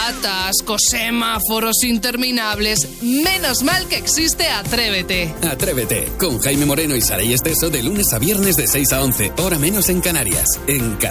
atascos, semáforos interminables. Menos mal que existe Atrévete. Atrévete, con Jaime Moreno y Saray Esteso de lunes a viernes de 6 a 11, hora menos en Canarias. En